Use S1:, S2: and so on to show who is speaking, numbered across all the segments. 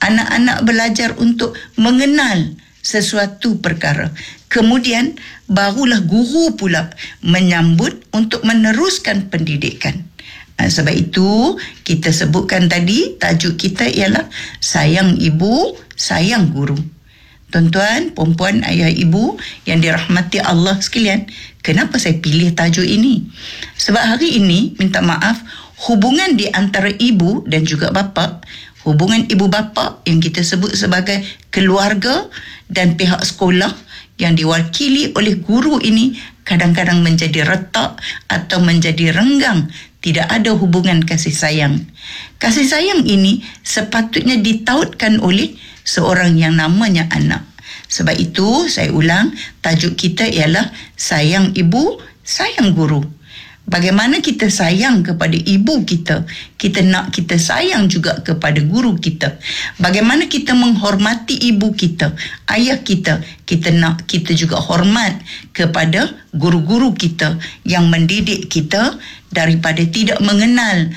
S1: Anak-anak belajar untuk mengenal sesuatu perkara. Kemudian barulah guru pula menyambut untuk meneruskan pendidikan. Sebab itu kita sebutkan tadi tajuk kita ialah sayang ibu, sayang guru. Tuan-tuan, puan-puan, ayah, ibu yang dirahmati Allah sekalian, kenapa saya pilih tajuk ini? Sebab hari ini, minta maaf, hubungan di antara ibu dan juga bapa, hubungan ibu bapa yang kita sebut sebagai keluarga dan pihak sekolah yang diwakili oleh guru ini kadang-kadang menjadi retak atau menjadi renggang. Tidak ada hubungan kasih sayang. Kasih sayang ini sepatutnya ditautkan oleh seorang yang namanya anak. Sebab itu, saya ulang, tajuk kita ialah sayang ibu, sayang guru. Bagaimana kita sayang kepada ibu kita, kita nak kita sayang juga kepada guru kita. Bagaimana kita menghormati ibu kita, ayah kita, kita nak kita juga hormat kepada guru-guru kita yang mendidik kita daripada tidak mengenal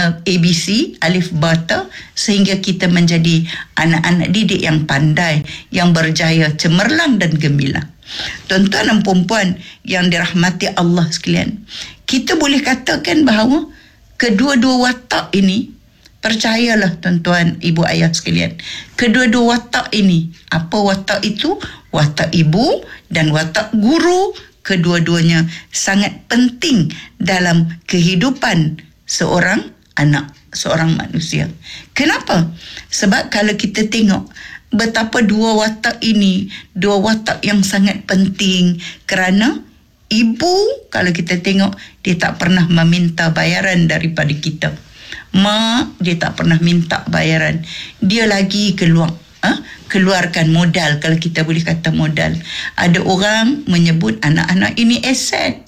S1: ABC, alif bata, sehingga kita menjadi anak-anak didik yang pandai, yang berjaya, cemerlang dan gemilang. Tuan-tuan dan puan-puan yang dirahmati Allah sekalian, kita boleh katakan bahawa kedua-dua watak ini, percayalah tuan-tuan, ibu ayah sekalian, kedua-dua watak ini, apa watak itu? Watak ibu dan watak guru, kedua-duanya sangat penting dalam kehidupan seorang anak, seorang manusia. Kenapa? Sebab kalau kita tengok betapa dua watak ini, dua watak yang sangat penting, kerana ibu, kalau kita tengok, dia tak pernah meminta bayaran daripada kita. Mak, dia tak pernah minta bayaran. Dia lagi keluarkan modal, kalau kita boleh kata modal. Ada orang menyebut anak-anak ini aset.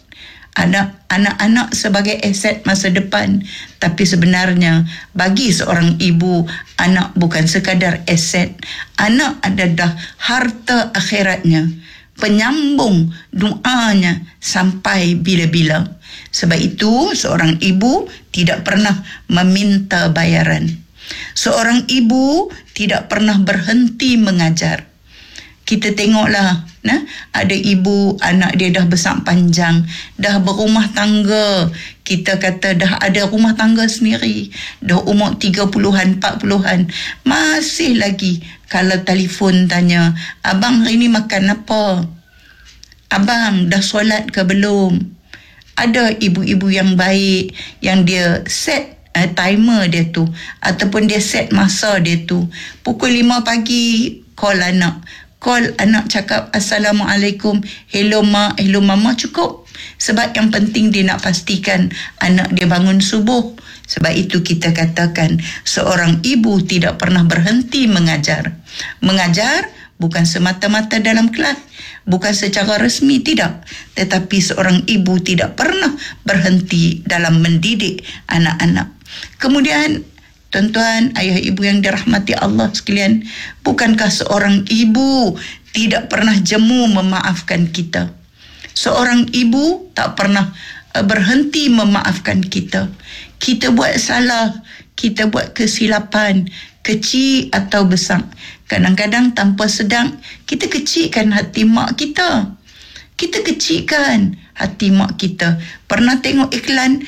S1: Anak-anak sebagai aset masa depan. Tapi sebenarnya bagi seorang ibu, anak bukan sekadar aset. Anak adalah harta akhiratnya, penyambung doanya sampai bila-bila. Sebab itu seorang ibu tidak pernah meminta bayaran. Seorang ibu tidak pernah berhenti mengajar. Kita tengoklah, ada ibu, anak dia dah besar panjang, dah berumah tangga, kita kata dah ada rumah tangga sendiri, dah umur 30-an, 40-an, masih lagi kalau telefon tanya, abang hari ni makan apa? Abang dah solat ke belum? Ada ibu-ibu yang baik, yang dia set timer dia tu, ataupun dia set masa dia tu, pukul 5 pagi call anak cakap Assalamualaikum, hello mak, hello mama, cukup. Sebab yang penting dia nak pastikan anak dia bangun subuh. Sebab itu kita katakan seorang ibu tidak pernah berhenti mengajar. Mengajar bukan semata-mata dalam kelas, bukan secara resmi, tidak. Tetapi seorang ibu tidak pernah berhenti dalam mendidik anak-anak. Kemudian tuan-tuan, ayah ibu yang dirahmati Allah sekalian, bukankah seorang ibu tidak pernah jemu memaafkan kita? Seorang ibu tak pernah berhenti memaafkan kita. Kita buat salah, kita buat kesilapan, kecil atau besar. Kadang-kadang tanpa sedang, kita kecilkan hati mak kita. Kita kecilkan hati mak kita. Pernah tengok iklan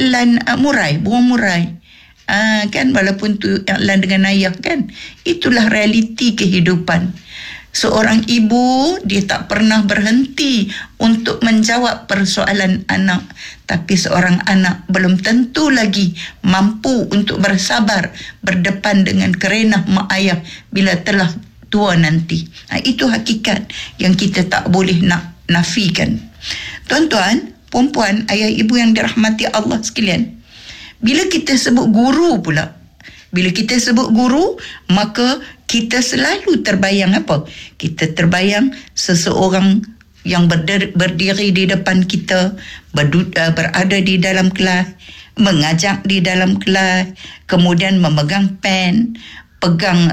S1: murai, buang murai? Kan, walaupun tu iklan dengan ayah kan, itulah realiti kehidupan. Seorang ibu, dia tak pernah berhenti untuk menjawab persoalan anak. Tapi seorang anak belum tentu lagi mampu untuk bersabar berdepan dengan kerenah mak ayah bila telah tua nanti. Itu hakikat yang kita tak boleh nak nafikan. Tuan-tuan, puan-puan, ayah ibu yang dirahmati Allah sekalian, bila kita sebut guru pula, bila kita sebut guru, maka kita selalu terbayang apa? Kita terbayang seseorang yang berdiri di depan kita, berada di dalam kelas, mengajak di dalam kelas, kemudian memegang pen, pegang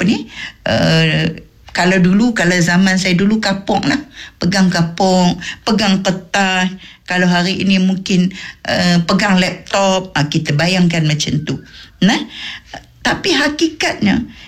S1: kalau zaman saya dulu kapok lah, pegang kapok, pegang kertas. Kalau hari ini mungkin pegang laptop, kita bayangkan macam tu. Tapi hakikatnya